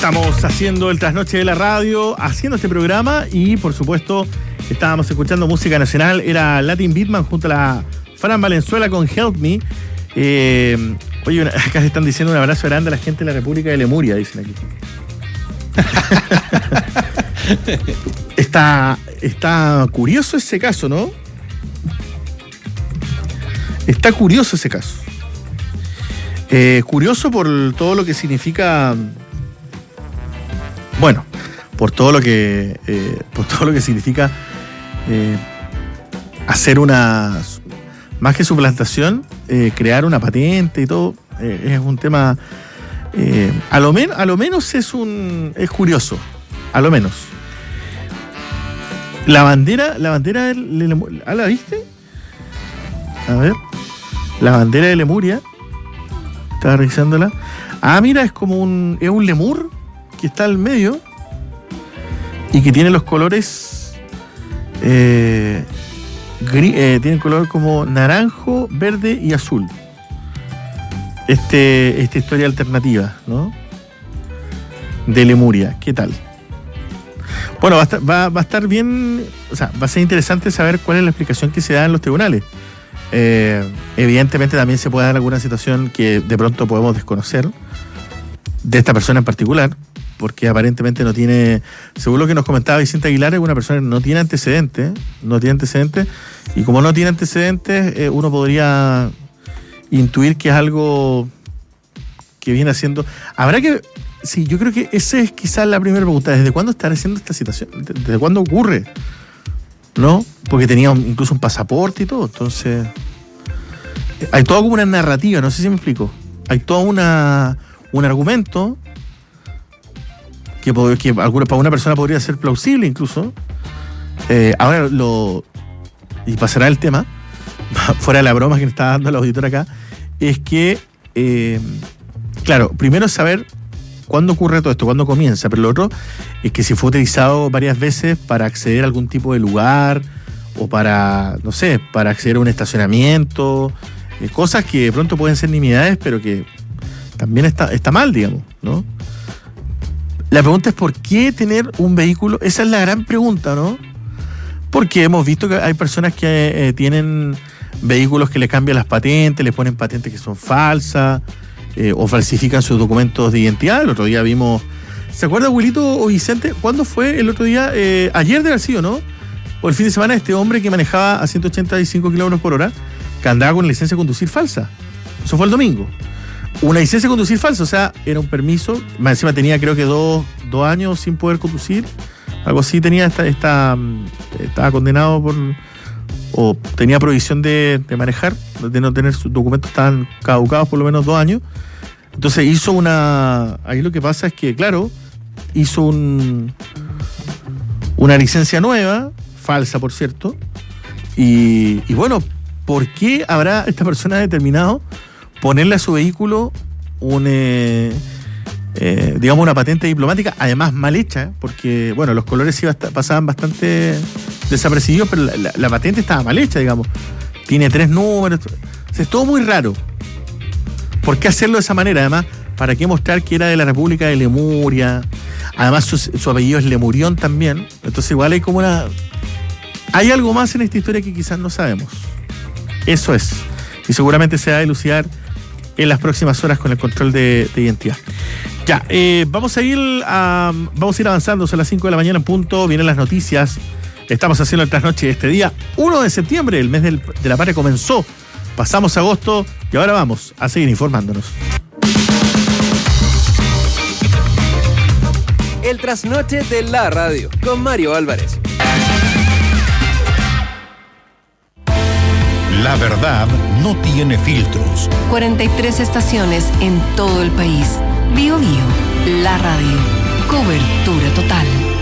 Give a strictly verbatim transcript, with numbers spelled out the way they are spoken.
Estamos haciendo el trasnoche de la radio, haciendo este programa y, por supuesto, estábamos escuchando música nacional. Era Latin Beatman junto a la Fran Valenzuela con Help Me. Eh, oye, acá se están diciendo un abrazo grande a la gente de la República de Lemuria, dicen aquí. está, está curioso ese caso, ¿no? Está curioso ese caso. Eh, curioso por todo lo que significa... Bueno, por todo lo que eh, por todo lo que significa eh, hacer una, más que suplantación, eh, crear una patente y todo, eh, es un tema, eh, a lo menos, a lo menos es un, es curioso, a lo menos. La bandera, la bandera de Lemuria, ¿ah, la viste? A ver, la bandera de Lemuria, estaba revisándola. Ah, mira, es como un, es un lemur que está al medio y que tiene los colores eh, gris, eh, tiene color como naranjo, verde y azul. Este, esta historia alternativa, ¿no? De Lemuria, ¿qué tal? Bueno, va a, estar, va, va a estar bien, o sea, va a ser interesante saber cuál es la explicación que se da en los tribunales. Eh, evidentemente también se puede dar alguna situación que de pronto podemos desconocer de esta persona en particular, porque aparentemente no tiene, según lo que nos comentaba Vicente Aguilar, es una persona que no tiene antecedentes, no tiene antecedentes, y como no tiene antecedentes, eh, uno podría intuir que es algo que viene haciendo. Habrá que, sí, yo creo que esa es quizás la primera pregunta, ¿desde cuándo estará haciendo esta situación? ¿Desde cuándo ocurre? ¿No? Porque tenía un, incluso un pasaporte y todo, entonces hay toda como una narrativa, no sé si me explico, hay todo una, un argumento que, que para una persona podría ser plausible incluso. Eh, ahora lo, y pasará el tema, fuera de la broma que me está dando el auditor acá, es que, eh, claro, primero es saber cuándo ocurre todo esto, cuándo comienza, pero lo otro es que si fue utilizado varias veces para acceder a algún tipo de lugar o para, no sé, para acceder a un estacionamiento, eh, cosas que de pronto pueden ser nimiedades, pero que también está, está mal, digamos, ¿no? La pregunta es ¿por qué tener un vehículo? Esa es la gran pregunta, ¿no? Porque hemos visto que hay personas que eh, tienen vehículos que le cambian las patentes, le ponen patentes que son falsas, eh, o falsifican sus documentos de identidad. El otro día vimos... ¿Se acuerda, abuelito o Vicente? ¿Cuándo fue el otro día? Eh, ayer debe haber sido, ¿no? O el fin de semana, este hombre que manejaba a ciento ochenta y cinco kilómetros por hora, que andaba con una licencia de conducir falsa. Eso fue el domingo. Una licencia de conducir falsa, o sea, era un permiso, más encima tenía creo que dos, dos años sin poder conducir, algo así tenía, esta, esta, estaba condenado por, o tenía prohibición de, de manejar, de no tener sus documentos, estaban caducados por lo menos dos años. Entonces hizo una, ahí lo que pasa es que, claro, hizo un, una licencia nueva, falsa por cierto, y, y bueno, ¿por qué habrá esta persona determinado ponerle a su vehículo un, eh, eh, digamos, una patente diplomática, además mal hecha, porque, bueno, los colores sí bast- pasaban bastante desapercibidos, pero la, la, la patente estaba mal hecha, digamos. Tiene tres números. O sea, es todo muy raro. ¿Por qué hacerlo de esa manera? Además, ¿para qué mostrar que era de la República de Lemuria? Además, su, su apellido es Lemurión también. Entonces, igual hay como una... Hay algo más en esta historia que quizás no sabemos. Eso es. Y seguramente se va a dilucidar en las próximas horas con el control de, de identidad. Ya, eh, vamos a ir a, vamos a ir avanzando, son las cinco de la mañana en punto, vienen las noticias. Estamos haciendo el trasnoche de este día, uno de septiembre, el mes del, de la patria comenzó, pasamos agosto y ahora vamos a seguir informándonos. El trasnoche de la radio, con Mario Álvarez. La verdad no tiene filtros. cuarenta y tres estaciones en todo el país. Bio Bio, la radio. Cobertura total.